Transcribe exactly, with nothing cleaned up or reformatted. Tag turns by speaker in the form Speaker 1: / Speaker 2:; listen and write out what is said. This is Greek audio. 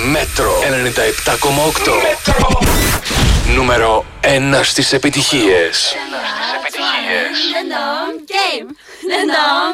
Speaker 1: Μέτρο ενενήντα επτά κόμμα οκτώ. Νούμερο ένα στις επιτυχίες.
Speaker 2: Game.